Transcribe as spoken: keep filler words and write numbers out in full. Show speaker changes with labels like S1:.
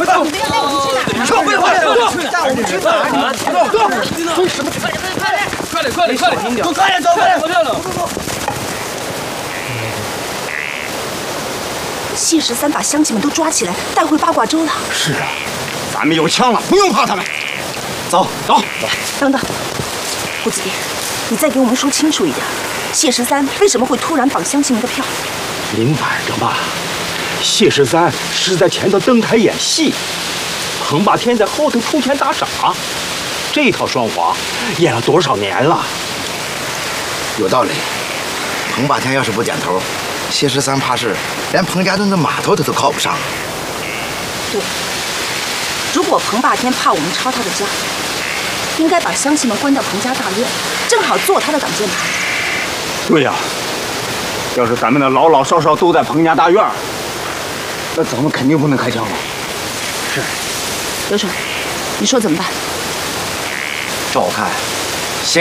S1: 走！你要带我们去哪儿？
S2: 撤回回来！
S3: 带我们去哪儿？
S2: 走走！
S3: 追什么？
S2: 快点快点快点快点快点！
S3: 走快点走快点！
S2: 走掉了。
S3: 走走走！
S1: 谢十三把乡亲们都抓起来，带回八卦洲了。
S4: 是啊，咱们有枪了，不用怕他们。走走走！
S1: 等等，顾子弟，你再给我们说清楚一点，谢十三为什么会突然绑乡亲们的票？
S4: 明摆着吧，谢十三是在前头登台演戏，彭霸天在后头出钱打赏，这套双簧演了多少年了？
S3: 有道理。彭霸天要是不点头，谢十三怕是连彭家墩的码头他都靠不上。
S1: 对，如果彭霸天怕我们抄他的家，应该把乡亲们关到彭家大院，正好做他的挡箭牌。
S4: 对呀、啊，要是咱们的老老少少都在彭家大院，那咱们肯定不能开枪了。
S1: 是，刘顺，你说怎么办？
S3: 照我看，